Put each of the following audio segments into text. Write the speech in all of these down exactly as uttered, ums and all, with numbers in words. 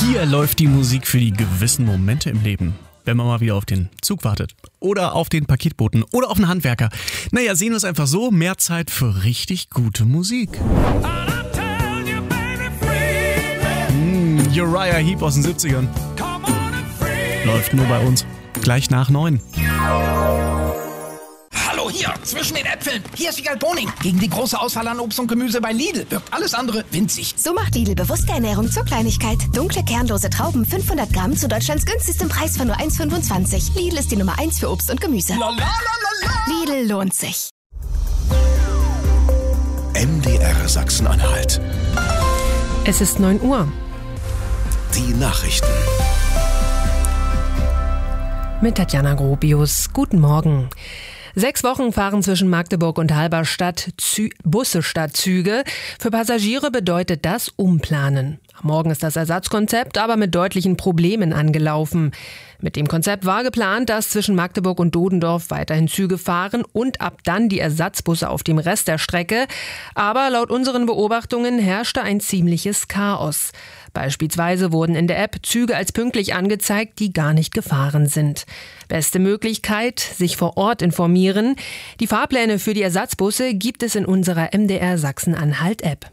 Hier läuft die Musik für die gewissen Momente im Leben. Wenn man mal wieder auf den Zug wartet. Oder auf den Paketboten. Oder auf einen Handwerker. Naja, sehen wir es einfach so. Mehr Zeit für richtig gute Musik. Mmh, Uriah Heep aus den siebzigern. Läuft nur bei uns. Gleich nach neun. Hallo, hier, zwischen den Äpfeln. Hier ist Wiegald Boning. Gegen die große Auswahl an Obst und Gemüse bei Lidl wirkt alles andere winzig. So macht Lidl bewusste Ernährung zur Kleinigkeit. Dunkle, kernlose Trauben, fünfhundert Gramm zu Deutschlands günstigstem Preis von nur eins Komma fünfundzwanzig. Lidl ist die Nummer eins für Obst und Gemüse. La, la, la, la, la. Lidl lohnt sich. M D R Sachsen-Anhalt. Es ist neun Uhr. Die Nachrichten. Mit Tatjana Gropius. Guten Morgen. Sechs Wochen fahren zwischen Magdeburg und Halberstadt Zü- Busse statt Züge. Für Passagiere bedeutet das Umplanen. Morgen ist das Ersatzkonzept aber mit deutlichen Problemen angelaufen. Mit dem Konzept war geplant, dass zwischen Magdeburg und Dodendorf weiterhin Züge fahren und ab dann die Ersatzbusse auf dem Rest der Strecke. Aber laut unseren Beobachtungen herrschte ein ziemliches Chaos. Beispielsweise wurden in der App Züge als pünktlich angezeigt, die gar nicht gefahren sind. Beste Möglichkeit, sich vor Ort informieren. Die Fahrpläne für die Ersatzbusse gibt es in unserer M D R Sachsen-Anhalt-App.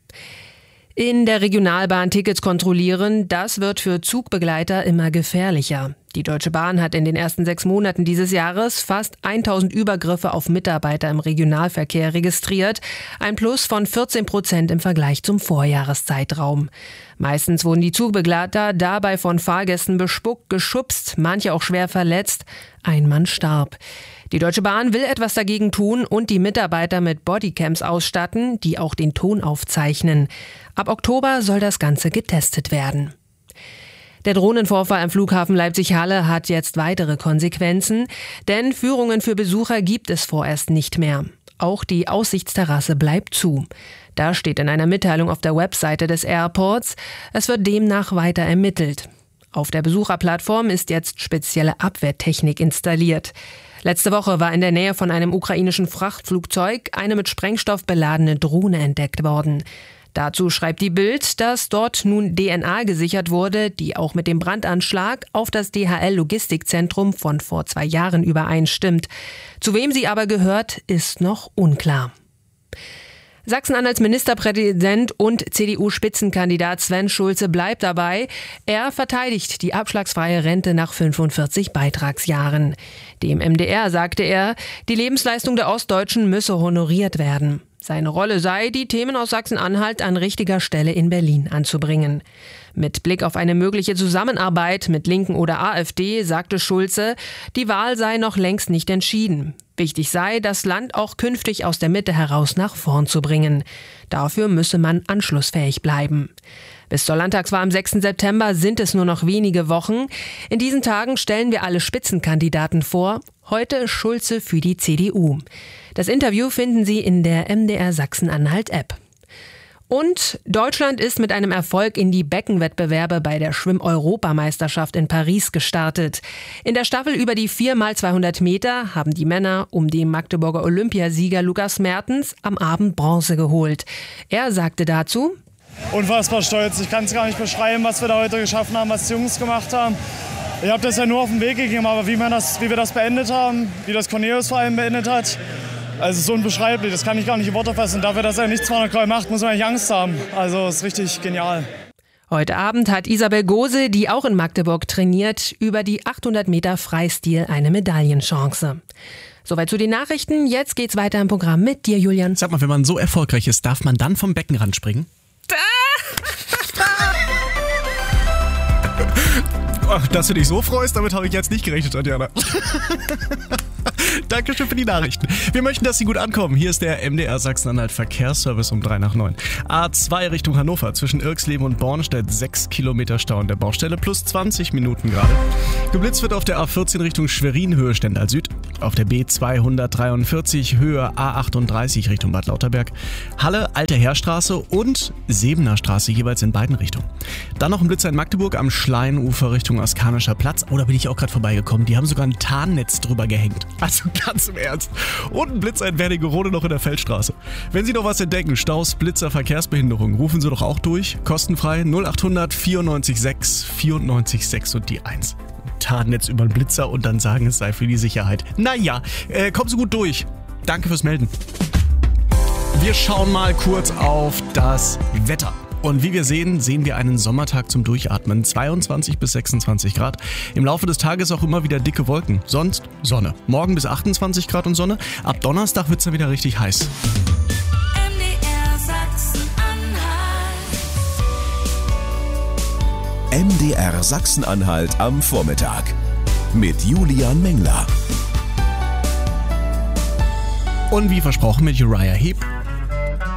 In der Regionalbahn Tickets kontrollieren, das wird für Zugbegleiter immer gefährlicher. Die Deutsche Bahn hat in den ersten sechs Monaten dieses Jahres fast tausend Übergriffe auf Mitarbeiter im Regionalverkehr registriert. Ein Plus von vierzehn Prozent im Vergleich zum Vorjahreszeitraum. Meistens wurden die Zugbegleiter dabei von Fahrgästen bespuckt, geschubst, manche auch schwer verletzt. Ein Mann starb. Die Deutsche Bahn will etwas dagegen tun und die Mitarbeiter mit Bodycams ausstatten, die auch den Ton aufzeichnen. Ab Oktober soll das Ganze getestet werden. Der Drohnenvorfall am Flughafen Leipzig-Halle hat jetzt weitere Konsequenzen, denn Führungen für Besucher gibt es vorerst nicht mehr. Auch die Aussichtsterrasse bleibt zu. Da steht in einer Mitteilung auf der Webseite des Airports, es wird demnach weiter ermittelt. Auf der Besucherplattform ist jetzt spezielle Abwehrtechnik installiert. Letzte Woche war in der Nähe von einem ukrainischen Frachtflugzeug eine mit Sprengstoff beladene Drohne entdeckt worden. Dazu schreibt die Bild, dass dort nun D N A gesichert wurde, die auch mit dem Brandanschlag auf das D H L-Logistikzentrum von vor zwei Jahren übereinstimmt. Zu wem sie aber gehört, ist noch unklar. Sachsen-Anhalts Ministerpräsident und C D U-Spitzenkandidat Sven Schulze bleibt dabei. Er verteidigt die abschlagsfreie Rente nach fünfundvierzig Beitragsjahren. Dem M D R sagte er, die Lebensleistung der Ostdeutschen müsse honoriert werden. Seine Rolle sei, die Themen aus Sachsen-Anhalt an richtiger Stelle in Berlin anzubringen. Mit Blick auf eine mögliche Zusammenarbeit mit Linken oder AfD sagte Schulze, die Wahl sei noch längst nicht entschieden. Wichtig sei, das Land auch künftig aus der Mitte heraus nach vorn zu bringen. Dafür müsse man anschlussfähig bleiben. Bis zur Landtagswahl am sechsten September sind es nur noch wenige Wochen. In diesen Tagen stellen wir alle Spitzenkandidaten vor. Heute Schulze für die C D U. Das Interview finden Sie in der M D R Sachsen-Anhalt-App. Und Deutschland ist mit einem Erfolg in die Beckenwettbewerbe bei der Schwimm-Europameisterschaft in Paris gestartet. In der Staffel über die vier mal zweihundert Meter haben die Männer um den Magdeburger Olympiasieger Lukas Mertens am Abend Bronze geholt. Er sagte dazu: Unfassbar stolz. Ich kann es gar nicht beschreiben, was wir da heute geschaffen haben, was die Jungs gemacht haben. Ich habe das ja nur auf den Weg gegeben, aber wie, man das, wie wir das beendet haben, wie das Cornelius vor allem beendet hat, also so unbeschreiblich, das kann ich gar nicht in Worte fassen. Dafür, dass er nicht zweihundert Gramm macht, muss man eigentlich Angst haben. Also ist richtig genial. Heute Abend hat Isabel Gose, die auch in Magdeburg trainiert, über die achthundert Meter Freistil eine Medaillenchance. Soweit zu den Nachrichten. Jetzt geht's weiter im Programm mit dir, Julian. Sag mal, wenn man so erfolgreich ist, darf man dann vom Beckenrand springen? Ach, dass du dich so freust, damit habe ich jetzt nicht gerechnet, Tatjana. Dankeschön für die Nachrichten. Wir möchten, dass Sie gut ankommen. Hier ist der M D R Sachsen-Anhalt Verkehrsservice um drei nach neun. A zwei Richtung Hannover zwischen Irxleben und Bornstedt sechs Kilometer Stau an der Baustelle plus zwanzig Minuten gerade. Geblitzt wird auf der A vierzehn Richtung Schwerin Höhe Stendal Süd. Auf der B zweihundertdreiundvierzig Höhe A achtunddreißig Richtung Bad Lauterberg. Halle, Alte Heerstraße und Sebener Straße jeweils in beiden Richtungen. Dann noch ein Blitzer in Magdeburg am Schleinufer Richtung Askanischer Platz. Oh, da bin ich auch gerade vorbeigekommen. Die haben sogar ein Tarnnetz drüber gehängt. Also Ganz im Ernst. Und ein Blitzer in Wernigerode noch in der Feldstraße. Wenn Sie noch was entdecken, Staus, Blitzer, Verkehrsbehinderung, rufen Sie doch auch durch. Kostenfrei null acht hundert vierundneunzig sechs vierundneunzig sechs und die eins. Tarnnetz über den Blitzer und dann sagen, es sei für die Sicherheit. Naja, äh, kommen Sie gut durch. Danke fürs Melden. Wir schauen mal kurz auf das Wetter. Und wie wir sehen, sehen wir einen Sommertag zum Durchatmen. zweiundzwanzig bis sechsundzwanzig Grad. Im Laufe des Tages auch immer wieder dicke Wolken. Sonst Sonne. Morgen bis achtundzwanzig Grad und Sonne. Ab Donnerstag wird es dann wieder richtig heiß. M D R Sachsen-Anhalt. M D R Sachsen-Anhalt am Vormittag. Mit Julian Mengler. Und wie versprochen mit Uriah Heep.